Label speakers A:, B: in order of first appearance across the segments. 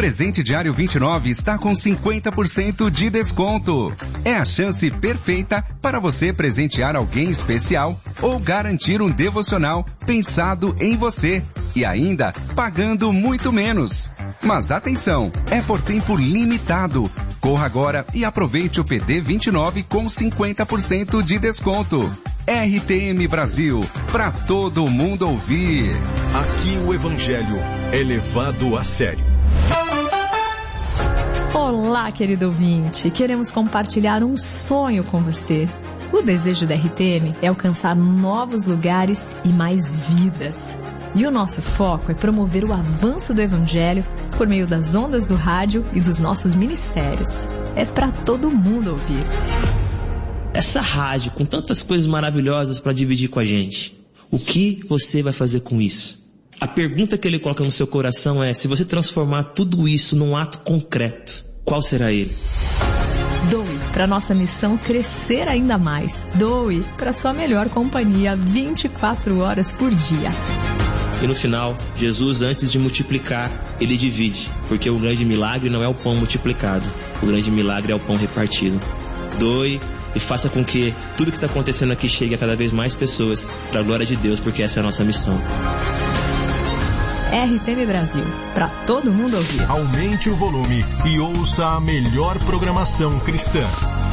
A: presente diário 29 está com 50% de desconto. É a chance perfeita para você presentear alguém especial ou garantir um devocional pensado em você e ainda pagando muito menos. Mas atenção, é por tempo limitado. Corra agora e aproveite o PD 29 com 50% de desconto. RTM Brasil, para todo mundo ouvir.
B: Aqui o Evangelho é levado a sério.
C: Olá, querido ouvinte. Queremos compartilhar um sonho com você. O desejo da RTM é alcançar novos lugares e mais vidas. E o nosso foco é promover o avanço do Evangelho por meio das ondas do rádio e dos nossos ministérios. É para todo mundo ouvir.
D: Essa rádio com tantas coisas maravilhosas para dividir com a gente, o que você vai fazer com isso? A pergunta que ele coloca no seu coração é: se você transformar tudo isso num ato concreto, qual será ele?
C: Doe para nossa missão crescer ainda mais. Doe para sua melhor companhia 24 horas por dia.
D: E no final, Jesus, antes de multiplicar, ele divide, porque o grande milagre não é o pão multiplicado, o grande milagre é o pão repartido. Doe e faça com que tudo que está acontecendo aqui chegue a cada vez mais pessoas, para a glória de Deus, porque essa é a nossa missão.
C: RTM Brasil, para todo mundo ouvir.
B: Aumente o volume e ouça a melhor programação cristã.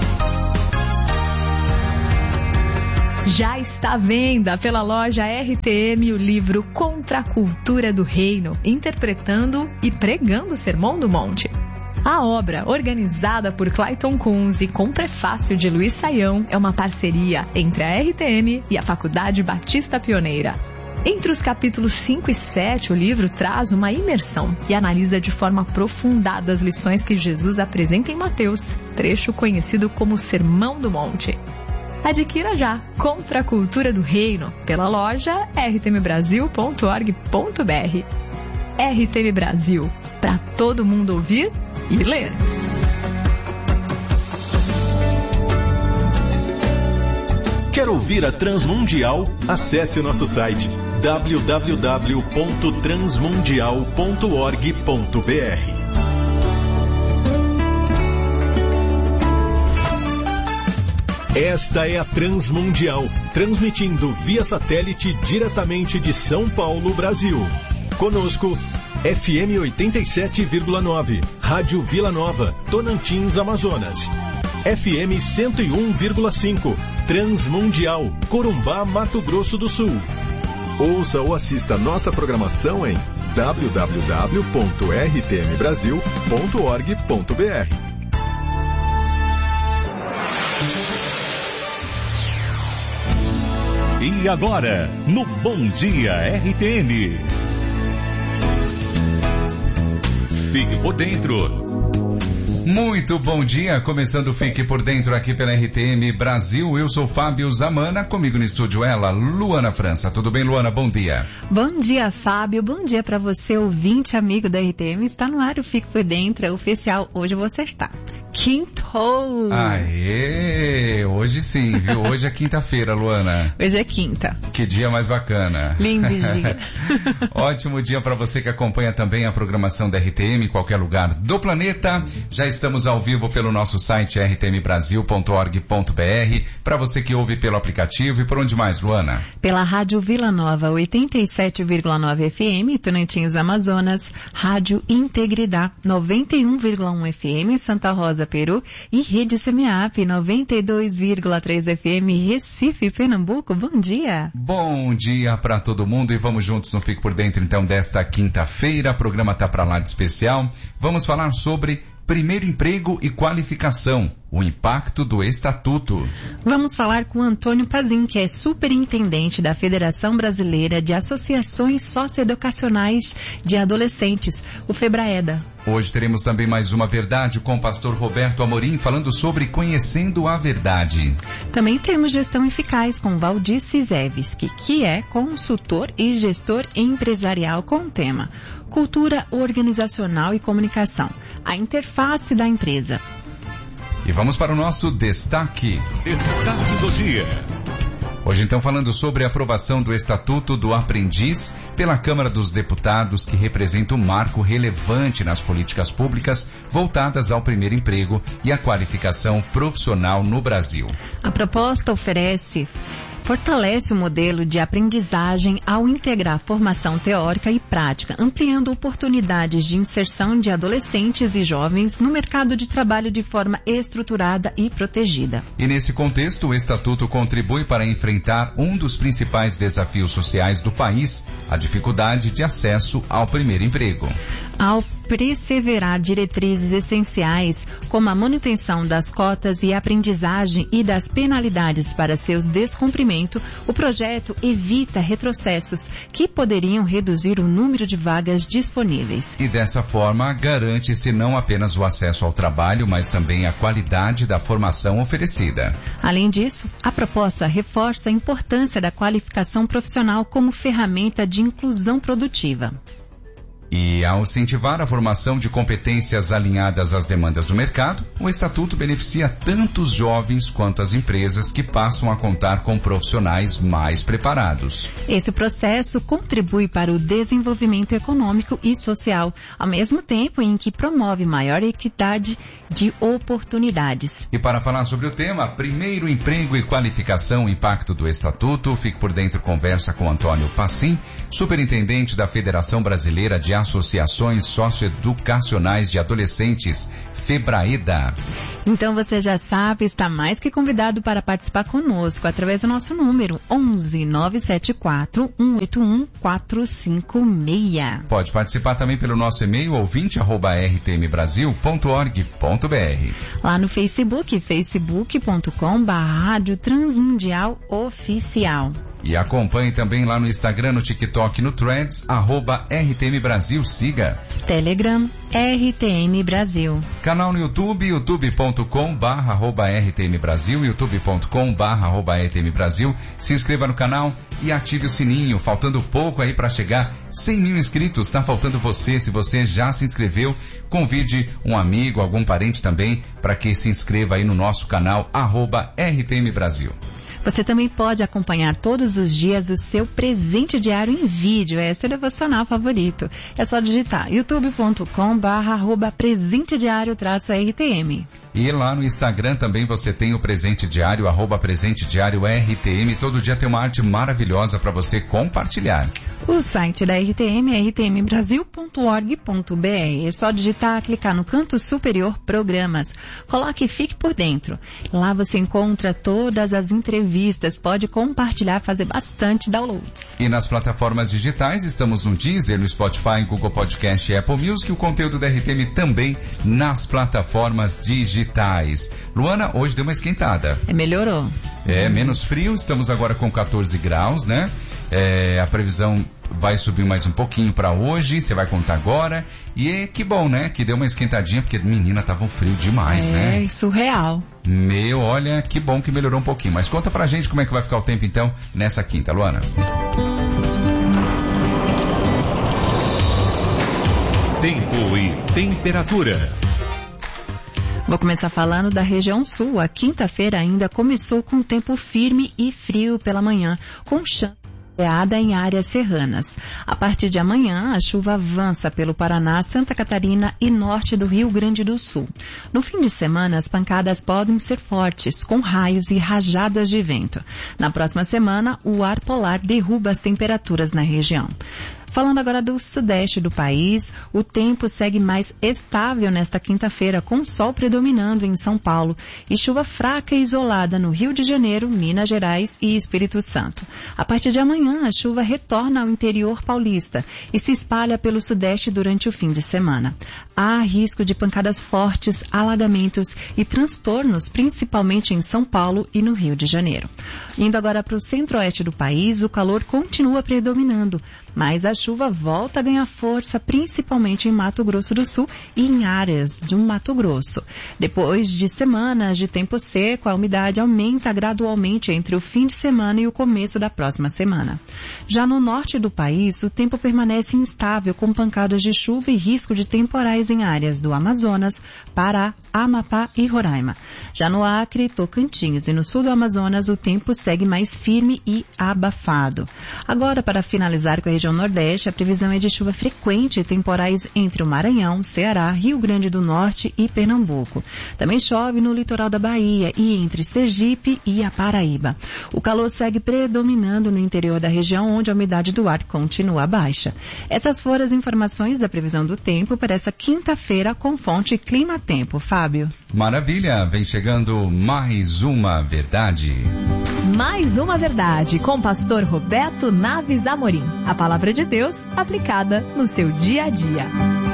C: Já está à venda pela loja RTM o livro Contra a Cultura do Reino, interpretando e pregando o Sermão do Monte. A obra, organizada por Clayton Kunz e com prefácio de Luiz Saião, é uma parceria entre a RTM e a Faculdade Batista Pioneira. Entre os capítulos 5 e 7, o livro traz uma imersão e analisa de forma aprofundada as lições que Jesus apresenta em Mateus, trecho conhecido como Sermão do Monte. Adquira já Contra a Cultura do Reino pela loja rtmbrasil.org.br. RTM Brasil, para todo mundo ouvir e ler.
B: Quer ouvir a Transmundial? Acesse o nosso site www.transmundial.org.br. Esta é a Transmundial, transmitindo via satélite diretamente de São Paulo, Brasil. Conosco, FM 87,9, Rádio Vila Nova, Tonantins, Amazonas. FM 101,5, Transmundial, Corumbá, Mato Grosso do Sul. Ouça ou assista nossa programação em www.rtmbrasil.org.br.
E: E agora, no Bom Dia RTM. Fique por dentro.
A: Muito bom dia, começando o Fique por Dentro aqui pela RTM Brasil. Eu sou Fábio Zamana, comigo no estúdio ela, Luana França. Tudo bem, Luana? Bom dia.
F: Bom dia, Fábio. Bom dia para você, ouvinte amigo da RTM. Está no ar o Fique por Dentro, é oficial. Hoje eu vou acertar. Quintou!
A: Aê! Hoje sim, viu? Hoje é quinta-feira, Luana.
F: Hoje é quinta.
A: Que dia mais bacana.
F: Lindo dia.
A: Ótimo dia para você que acompanha também a programação da RTM em qualquer lugar do planeta. Já estamos ao vivo pelo nosso site rtmbrasil.org.br. Para você que ouve pelo aplicativo e por onde mais, Luana?
F: Pela Rádio Vila Nova 87,9 FM, Tonantins, Amazonas. Rádio Integridade 91,1 FM, Santa Rosa, Peru, e Rede Semiap 92,3 FM, Recife, Pernambuco. Bom dia.
A: Bom dia para todo mundo e vamos juntos no Fique por Dentro então desta quinta-feira. O programa tá para lá de especial. Vamos falar sobre primeiro emprego e qualificação, o impacto do Estatuto.
F: Vamos falar com Antônio Pazin, que é superintendente da Federação Brasileira de Associações Socioeducacionais de Adolescentes, o FEBRAEDA.
A: Hoje teremos também mais uma verdade com o pastor Roberto Amorim, falando sobre Conhecendo a Verdade.
F: Também temos Gestão Eficaz com Valdir Cizevski, que é consultor e gestor empresarial com o tema Cultura Organizacional e Comunicação, a interface da empresa.
A: E vamos para o nosso destaque.
E: Destaque do dia.
A: Hoje, então, falando sobre a aprovação do Estatuto do Aprendiz pela Câmara dos Deputados, que representa um marco relevante nas políticas públicas voltadas ao primeiro emprego e à qualificação profissional no Brasil.
F: A proposta fortalece o modelo de aprendizagem ao integrar formação teórica e prática, ampliando oportunidades de inserção de adolescentes e jovens no mercado de trabalho de forma estruturada e protegida.
A: E nesse contexto, o Estatuto contribui para enfrentar um dos principais desafios sociais do país, a dificuldade de acesso ao primeiro emprego.
F: Ao perseverar diretrizes essenciais, como a manutenção das cotas e aprendizagem e das penalidades para seus descumprimento, o projeto evita retrocessos que poderiam reduzir o número de vagas disponíveis.
A: E dessa forma, garante-se não apenas o acesso ao trabalho, mas também a qualidade da formação oferecida.
F: Além disso, a proposta reforça a importância da qualificação profissional como ferramenta de inclusão produtiva.
A: E ao incentivar a formação de competências alinhadas às demandas do mercado, o Estatuto beneficia tanto os jovens quanto as empresas que passam a contar com profissionais mais preparados.
F: Esse processo contribui para o desenvolvimento econômico e social, ao mesmo tempo em que promove maior equidade de oportunidades.
A: E para falar sobre o tema, primeiro emprego e qualificação, impacto do Estatuto, fique por dentro, conversa com Antônio Passim, superintendente da Federação Brasileira de Associações Socioeducacionais de Adolescentes, FEBRAEDA.
F: Então você já sabe, está mais que convidado para participar conosco através do nosso número 11 974 181 456.
A: Pode participar também pelo nosso e-mail ouvinte@rtmbrasil.org.br.
F: Lá no Facebook, facebook.com/Rádio Transmundial Oficial.
A: E acompanhe também lá no Instagram, no TikTok, no Threads, @RTM Brasil, siga.
F: Telegram, RTM Brasil.
A: Canal no YouTube, youtube.com/RTM Brasil, youtube.com/RTM Brasil. Se inscreva no canal e ative o sininho, faltando pouco aí para chegar 100 mil inscritos, tá faltando você. Se você já se inscreveu, convide um amigo, algum parente também, para que se inscreva aí no nosso canal, @RTM Brasil.
F: Você também pode acompanhar todos os dias o seu presente diário em vídeo, é seu devocional favorito. É só digitar youtube.com/presentediario-RTM.
A: E lá no Instagram também você tem o Presente Diário, @Presente Diário RTM. Todo dia tem uma arte maravilhosa para você compartilhar.
F: O site da RTM é rtmbrasil.org.br. É só digitar, clicar no canto superior Programas. Coloque e fique por dentro. Lá você encontra todas as entrevistas, pode compartilhar, fazer bastante downloads.
A: E nas plataformas digitais, estamos no Deezer, no Spotify, Google Podcast e Apple Music. O conteúdo da RTM também nas plataformas digitais. Luana, hoje deu uma esquentada.
F: Melhorou.
A: Menos frio, estamos agora com 14 graus, né? A previsão vai subir mais um pouquinho para hoje, você vai contar agora. E que bom, né? Que deu uma esquentadinha, porque menina, tava um frio demais, né?
F: É, surreal.
A: Olha, que bom que melhorou um pouquinho. Mas conta pra gente como é que vai ficar o tempo então nessa quinta, Luana.
E: Tempo e temperatura.
F: Vou começar falando da região sul. A quinta-feira ainda começou com tempo firme e frio pela manhã, com chance em áreas serranas. A partir de amanhã, a chuva avança pelo Paraná, Santa Catarina e norte do Rio Grande do Sul. No fim de semana, as pancadas podem ser fortes, com raios e rajadas de vento. Na próxima semana, o ar polar derruba as temperaturas na região. Falando agora do sudeste do país, o tempo segue mais estável nesta quinta-feira, com sol predominando em São Paulo e chuva fraca e isolada no Rio de Janeiro, Minas Gerais e Espírito Santo. A partir de amanhã, a chuva retorna ao interior paulista e se espalha pelo sudeste durante o fim de semana. Há risco de pancadas fortes, alagamentos e transtornos, principalmente em São Paulo e no Rio de Janeiro. Indo agora para o centro-oeste do país, o calor continua predominando, mas a chuva chuva volta a ganhar força, principalmente em Mato Grosso do Sul e em áreas de Mato Grosso. Depois de semanas de tempo seco, a umidade aumenta gradualmente entre o fim de semana e o começo da próxima semana. Já no norte do país, o tempo permanece instável, com pancadas de chuva e risco de temporais em áreas do Amazonas, Pará, Amapá e Roraima. Já no Acre, Tocantins e no sul do Amazonas, o tempo segue mais firme e abafado. Agora, para finalizar com a região Nordeste, a previsão é de chuva frequente e temporais entre o Maranhão, Ceará, Rio Grande do Norte e Pernambuco. Também chove no litoral da Bahia e entre Sergipe e a Paraíba. O calor segue predominando no interior da região, onde a umidade do ar continua baixa. Essas foram as informações da previsão do tempo para essa quinta-feira com fonte Clima Tempo. Fábio.
A: Maravilha, vem chegando mais uma verdade.
C: Mais uma verdade com o pastor Roberto Naves Amorim. A palavra de Deus aplicada no seu dia a dia.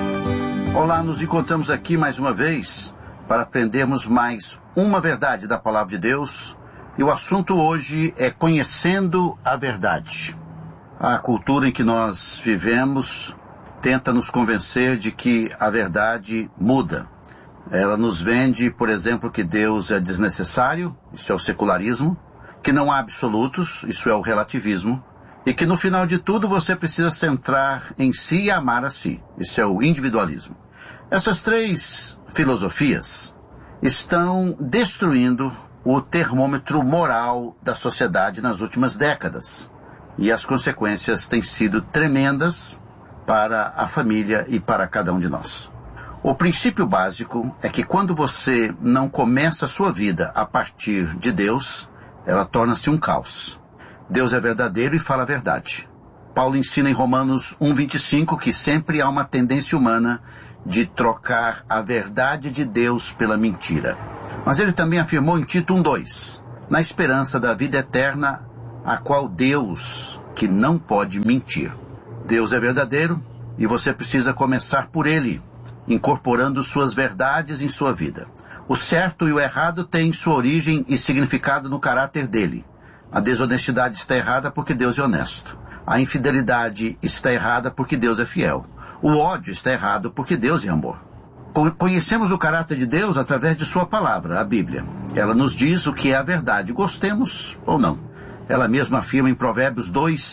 G: Olá, nos encontramos aqui mais uma vez para aprendermos mais uma verdade da palavra de Deus. E o assunto hoje é conhecendo a verdade. A cultura em que nós vivemos tenta nos convencer de que a verdade muda. Ela nos vende, por exemplo, que Deus é desnecessário, isso é o secularismo, que não há absolutos, isso é o relativismo, e que no final de tudo você precisa centrar em si e amar a si, isso é o individualismo. Essas três filosofias estão destruindo o termômetro moral da sociedade nas últimas décadas, e as consequências têm sido tremendas para a família e para cada um de nós. O princípio básico é que quando você não começa a sua vida a partir de Deus, ela torna-se um caos. Deus é verdadeiro e fala a verdade. Paulo ensina em Romanos 1:25 que sempre há uma tendência humana de trocar a verdade de Deus pela mentira. Mas ele também afirmou em Tito 1:2, na esperança da vida eterna, a qual Deus, que não pode mentir. Deus é verdadeiro e você precisa começar por ele, incorporando suas verdades em sua vida. O certo e o errado têm sua origem e significado no caráter dele. A desonestidade está errada porque Deus é honesto. A infidelidade está errada porque Deus é fiel. O ódio está errado porque Deus é amor. Conhecemos o caráter de Deus através de sua palavra, a Bíblia. Ela nos diz o que é a verdade, gostemos ou não. Ela mesma afirma em Provérbios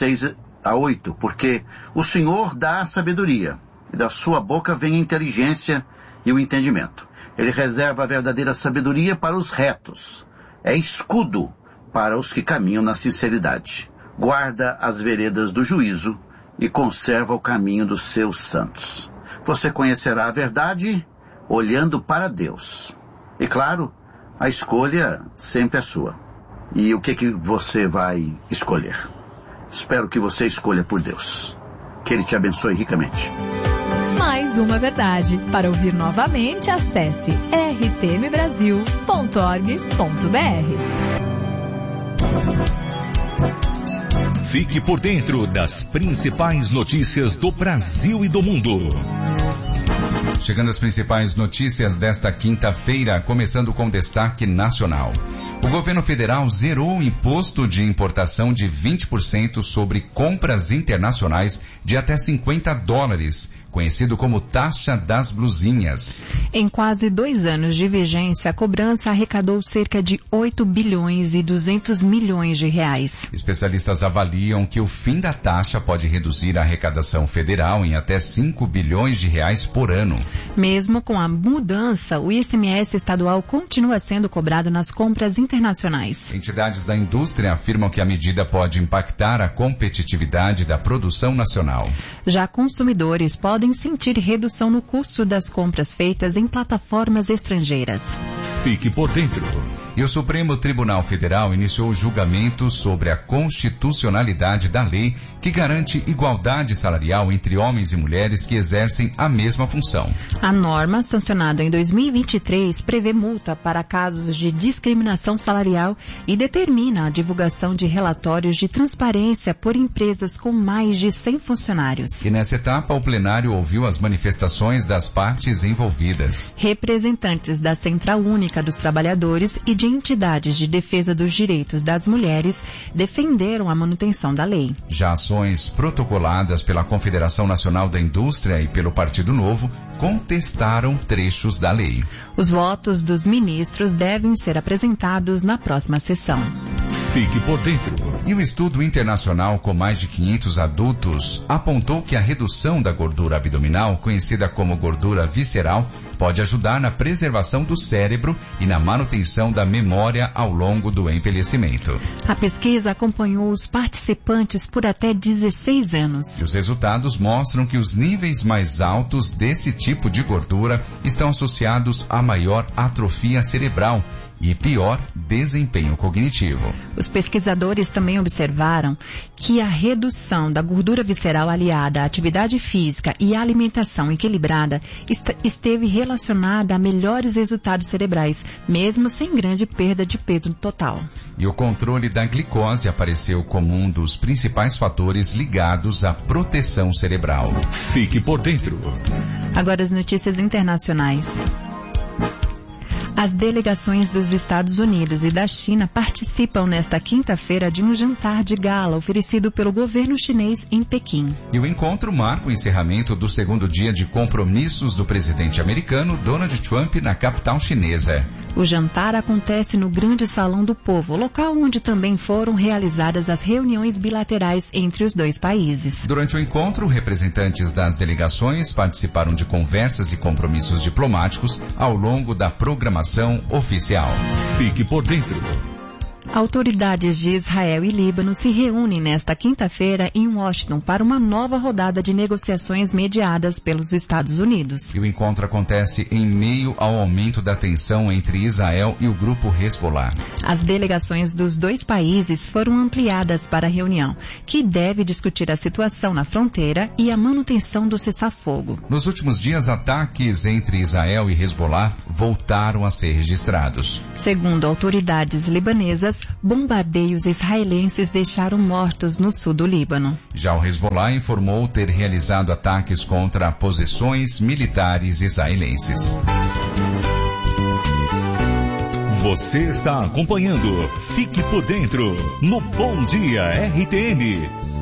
G: 2:6-8, porque o Senhor dá a sabedoria, e da sua boca vem a inteligência e o entendimento. Ele reserva a verdadeira sabedoria para os retos. É escudo para os que caminham na sinceridade. Guarda as veredas do juízo e conserva o caminho dos seus santos. Você conhecerá a verdade olhando para Deus. E claro, a escolha sempre é sua. E o que você vai escolher? Espero que você escolha por Deus. Que Ele te abençoe ricamente.
C: Mais uma verdade. Para ouvir novamente, acesse rtmbrasil.org.br.
E: Fique por dentro das principais notícias do Brasil e do mundo.
A: Chegando às principais notícias desta quinta-feira, começando com destaque nacional. O governo federal zerou o imposto de importação de 20% sobre compras internacionais de até $50, conhecido como taxa das blusinhas.
F: Em quase 2 anos de vigência, a cobrança arrecadou cerca de 8 bilhões e 200 milhões de reais.
A: Especialistas avaliam que o fim da taxa pode reduzir a arrecadação federal em até 5 bilhões de reais por ano.
F: Mesmo com a mudança, o ICMS estadual continua sendo cobrado nas compras internacionais.
A: Entidades da indústria afirmam que a medida pode impactar a competitividade da produção nacional.
F: Já consumidores podem sentir redução no custo das compras feitas em plataformas estrangeiras.
E: Fique por dentro.
A: E o Supremo Tribunal Federal iniciou o julgamento sobre a constitucionalidade da lei que garante igualdade salarial entre homens e mulheres que exercem a mesma função.
F: A norma, sancionada em 2023, prevê multa para casos de discriminação salarial e determina a divulgação de relatórios de transparência por empresas com mais de 100 funcionários.
A: E nessa etapa, o plenário ouviu as manifestações das partes envolvidas.
F: Representantes da Central Única dos Trabalhadores e de de entidades de defesa dos direitos das mulheres defenderam a manutenção da lei.
A: Já ações protocoladas pela Confederação Nacional da Indústria e pelo Partido Novo contestaram trechos da lei.
F: Os votos dos ministros devem ser apresentados na próxima sessão.
E: Fique por dentro.
A: E o estudo internacional com mais de 500 adultos apontou que a redução da gordura abdominal, conhecida como gordura visceral, pode ajudar na preservação do cérebro e na manutenção da memória ao longo do envelhecimento.
F: A pesquisa acompanhou os participantes por até 16 anos.
A: E os resultados mostram que os níveis mais altos desse tipo de gordura estão associados a maior atrofia cerebral e pior desempenho cognitivo.
F: Os pesquisadores também observaram que a redução da gordura visceral aliada à atividade física e à alimentação equilibrada esteve relacionada a melhores resultados cerebrais, mesmo sem grande perda de peso total.
A: E o controle da glicose apareceu como um dos principais fatores ligados à proteção cerebral.
E: Fique por dentro.
F: Agora as notícias internacionais. As delegações dos Estados Unidos e da China participam nesta quinta-feira de um jantar de gala oferecido pelo governo chinês em Pequim.
A: E o encontro marca o encerramento do segundo dia de compromissos do presidente americano Donald Trump na capital chinesa.
F: O jantar acontece no Grande Salão do Povo, local onde também foram realizadas as reuniões bilaterais entre os dois países.
A: Durante o encontro, representantes das delegações participaram de conversas e compromissos diplomáticos ao longo da programação oficial.
E: Fique por dentro.
F: Autoridades de Israel e Líbano se reúnem nesta quinta-feira em Washington para uma nova rodada de negociações mediadas pelos Estados Unidos.
A: E o encontro acontece em meio ao aumento da tensão entre Israel e o grupo Hezbollah.
F: As delegações dos dois países foram ampliadas para a reunião, que deve discutir a situação na fronteira e a manutenção do cessar-fogo.
A: Nos últimos dias, ataques entre Israel e Hezbollah voltaram a ser registrados.
F: Segundo autoridades libanesas, bombardeios israelenses deixaram mortos no sul do Líbano.
A: Já o Hezbollah informou ter realizado ataques contra posições militares israelenses.
E: Você está acompanhando Fique por Dentro no Bom Dia RTM.